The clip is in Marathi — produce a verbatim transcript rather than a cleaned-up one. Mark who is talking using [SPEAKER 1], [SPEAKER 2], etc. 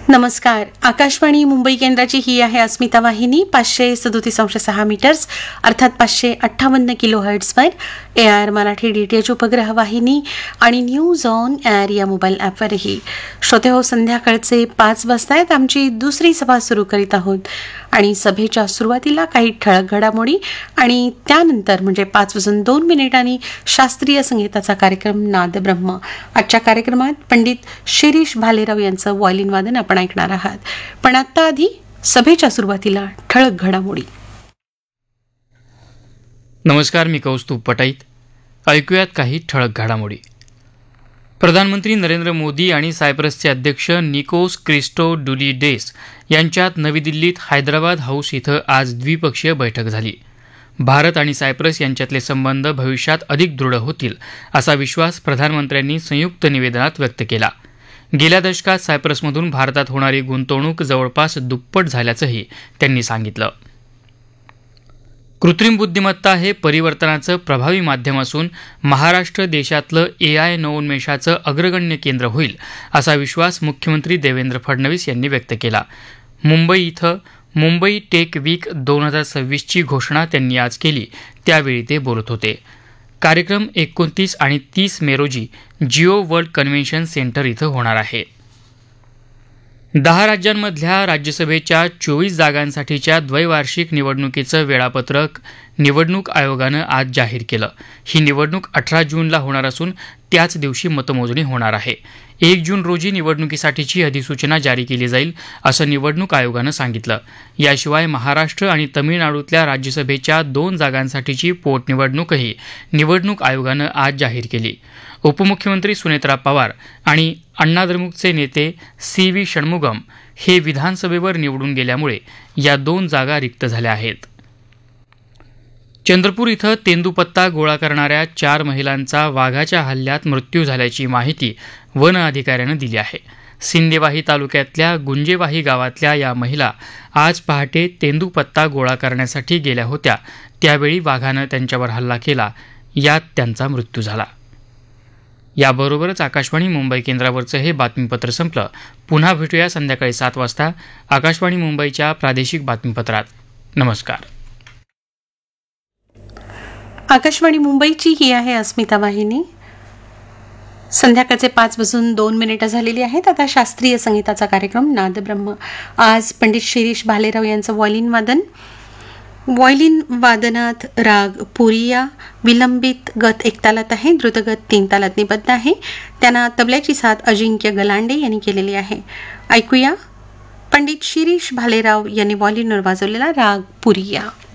[SPEAKER 1] नमस्कार. आकाशवाणी मुंबई केंद्राची ही आहे अस्मिता वाहिनी पाचशे सदोतीस अंश सहा मीटर्स अर्थात पाचशे अठ्ठावन्न kilo हर्ट्सवर A R Marathi D T H उपग्रह वाहिनी आणि न्यूज ऑन एअर या मोबाईल ॲपवरही. श्रोते हो, संध्याकाळचे पाच वाजतायत. आमची दुसरी सभा सुरू करीत आहोत आणि सभेच्या सुरुवातीला काही ठळक घडामोडी आणि त्यानंतर म्हणजे पाच वाजून दोन मिनिटांनी शास्त्रीय संगीताचा कार्यक्रम नादब्रह्म. आजच्या कार्यक्रमात पंडित शिरीष भालेराव यांचं व्हायोलिन वादन आपण ऐकणार आहात. पण आता आधी सभेच्या सुरुवातीला ठळक घडामोडी.
[SPEAKER 2] नमस्कार, मी कौस्तुभ पटाईत. ऐकूयात काही ठळक घडामोडी. प्रधानमंत्री नरेंद्र मोदी आणि सायप्रसचे अध्यक्ष निकोस क्रिस्टोडुलिडेस यांच्यात नवी दिल्लीत हैदराबाद हाऊस इथं आज द्विपक्षीय बैठक झाली. भारत आणि सायप्रस यांच्यातले संबंध भविष्यात अधिक दृढ होतील असा विश्वास प्रधानमंत्र्यांनी संयुक्त निवेदनात व्यक्त केला. गेल्या दशकात सायप्रसमधून भारतात होणारी गुंतवणूक जवळपास दुप्पट झाल्याचंही त्यांनी सांगितलं. कृत्रिम बुद्धिमत्ता हे परिवर्तनाचं प्रभावी माध्यम असून महाराष्ट्र देशातलं ए आय नवोन्मेषाचं अग्रगण्य केंद्र होईल असा विश्वास मुख्यमंत्री देवेंद्र फडणवीस यांनी व्यक्त केला. मुंबई इथं मुंबई टेक वीक दोन हजार सव्वीसची घोषणा त्यांनी आज केली, त्यावेळी ते बोलत होते. कार्यक्रम एकोणतीस आणि तीस मे रोजी जिओ वर्ल्ड कन्व्हेन्शन सेंटर इथं होणार आहे. दहा राज्यांमधल्या राज्यसभेच्या चोवीस जागांसाठीच्या द्वैवार्षिक निवडणुकीचं वेळापत्रक निवडणूक आयोगानं आज जाहीर केलं. ही निवडणूक अठरा जूनला होणार असून त्याच दिवशी मतमोजणी होणार आहे. एक जून रोजी निवडणुकीसाठीची अधिसूचना जारी केली जाईल असं निवडणूक आयोगानं सांगितलं. याशिवाय महाराष्ट्र आणि तमिळनाडूतल्या राज्यसभेच्या दोन जागांसाठीची पोटनिवडणूकही निवडणूक आयोगानं आज जाहीर केली. उपमुख्यमंत्री सुनेत्रा पवार आणि अण्णाद्रमुकचे नेते सी व्ही षण्मुगम हे विधानसभेवर निवडून गेल्यामुळे या दोन जागा रिक्त झाल्या आहेत. चंद्रपूर इथं तेंदूपत्ता गोळा करणाऱ्या चार महिलांचा वाघाच्या हल्ल्यात मृत्यू झाल्याची माहिती वन अधिकाऱ्यानं दिली आहे. सिंदेवाही तालुक्यातल्या गुंजेवाही गावातल्या या महिला आज पहाटे तेंदूपत्ता गोळा करण्यासाठी गेल्या होत्या, त्यावेळी वाघानं त्यांच्यावर हल्ला केला, यात त्यांचा मृत्यू झाला. याबरोबरच आकाशवाणी मुंबई केंद्रावरचं हे बातमीपत्र संपलं. पुन्हा भेटूया संध्याकाळी सात वाजता आकाशवाणी मुंबईच्या प्रादेशिक बातमीपत्रात. नमस्कार.
[SPEAKER 1] आकाशवाणी मुंबईची ही आहे अस्मिता वाहिनी. संध्याकाळचे पाच वाजून दोन मिनिटं झालेली आहेत. आता शास्त्रीय संगीताचा कार्यक्रम नादब्रह्म. आज पंडित शिरीष भालेराव यांचं व्हायोलिन वादन. व्हायोलिन वादनात राग पुरिया विलंबित गत एक तालात आहे, द्रुतगत तीन तालात निबद्ध आहे. त्यांना तबल्याची साथ अजिंक्य गलांडे यांनी केलेली आहे. ऐकूया पंडित शिरीष भालेराव यांनी व्हायोलिनवर वाजवलेला राग पुरिया.